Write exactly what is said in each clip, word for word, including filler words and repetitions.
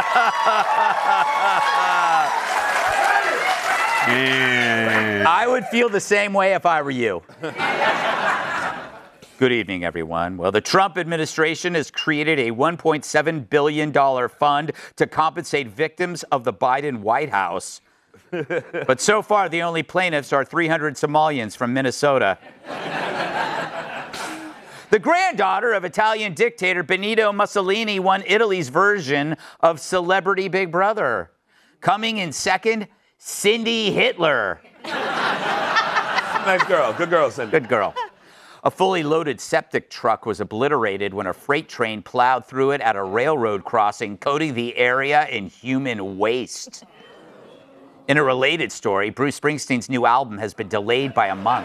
I would feel the same way if I were you. Good evening, everyone. Well, the Trump administration has created a one point seven billion dollars fund to compensate victims of the Biden White House. But so far, the only plaintiffs are three hundred Somalians from Minnesota. The granddaughter of Italian dictator Benito Mussolini won Italy's version of Celebrity Big Brother. Coming in second, Cindy Hitler. Nice girl. Good girl, Cindy. Good girl. A fully loaded septic truck was obliterated when a freight train plowed through it at a railroad crossing, coating the area in human waste. In a related story, Bruce Springsteen's new album has been delayed by a month.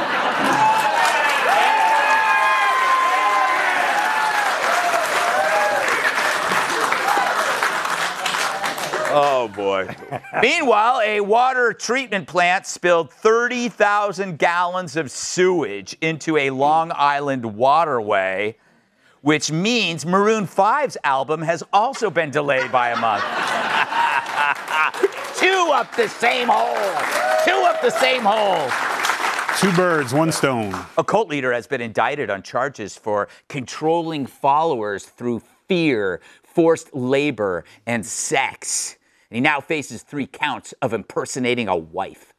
Oh, boy. Meanwhile, a water treatment plant spilled thirty thousand gallons of sewage into a Long Island waterway, which means Maroon five's album has also been delayed by a month. Two up the same hole. Two up the same hole. Two birds, one stone. A cult leader has been indicted on charges for controlling followers through fear, forced labor, and sex. And he now faces three counts of impersonating a wife.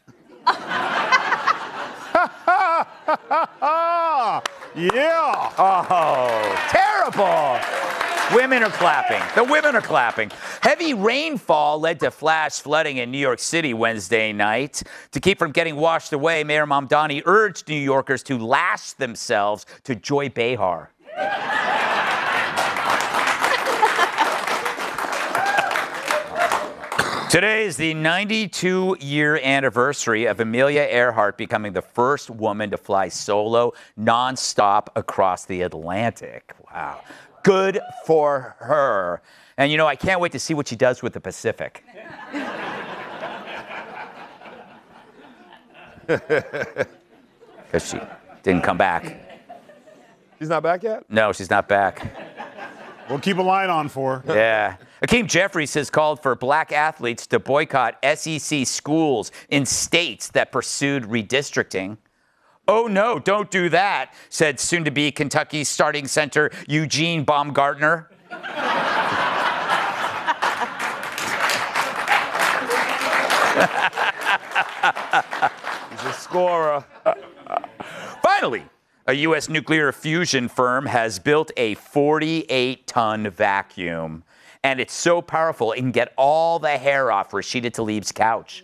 Yeah. Oh, terrible. Women are clapping. The women are clapping. Heavy rainfall led to flash flooding in New York City Wednesday night. To keep from getting washed away, Mayor Mamdani urged New Yorkers to lash themselves to Joy Behar. Today is the ninety-two-year anniversary of Amelia Earhart becoming the first woman to fly solo, nonstop across the Atlantic. Wow. Good for her. And, you know, I can't wait to see what she does with the Pacific. Because she didn't come back. She's not back yet? No, she's not back. We'll keep a line on for her. Yeah. Akeem Jeffries has called for black athletes to boycott S E C schools in states that pursued redistricting. Oh, no, don't do that, said soon-to-be Kentucky starting center Eugene Baumgartner. He's a scorer. Finally, a U S nuclear fusion firm has built a forty-eight ton vacuum. And it's so powerful, it can get all the hair off Rashida Tlaib's couch.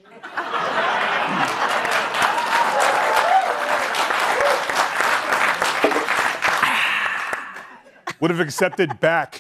Would have accepted back